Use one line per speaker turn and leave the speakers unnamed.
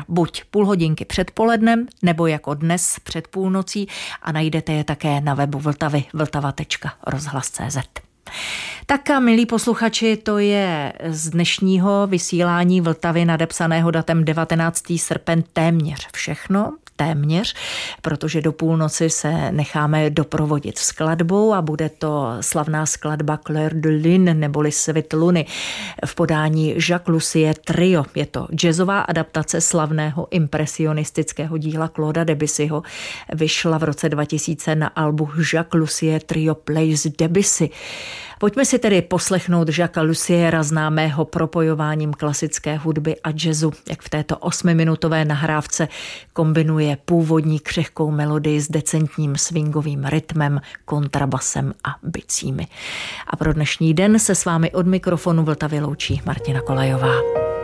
buď půl hodinky před polednem, nebo jako dnes před půlnocí a najdete je také na webu Vltavy vltava.rozhlas.cz. Tak a milí posluchači, to je z dnešního vysílání Vltavy nadepsaného datem 19. srpen téměř všechno. Téměř, protože do půlnoci se necháme doprovodit skladbou a bude to slavná skladba Clair de Lune neboli Svit luny v podání Jacques Lussier Trio. Je to jazzová adaptace slavného impresionistického díla Clauda Debussyho. Vyšla v roce 2000 na albu Jacques Lussier Trio Plays Debussy. Pojďme si tedy poslechnout Jacquesa Lussiera, známého propojováním klasické hudby a jazzu, jak v této 8minutové nahrávce kombinuje původní křehkou melodii s decentním swingovým rytmem, kontrabasem a bicími. A pro dnešní den se s vámi od mikrofonu Vltavy loučí Martina Kolajová.